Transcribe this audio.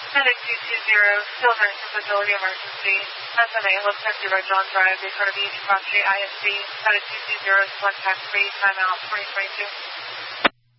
Medic 220, still Henderson Facility Emergency. SMA, Lieutenant 0, John Drive, Daytona Beach, Cross Street, ISD. Medic 220, select tax free, timeout 2022.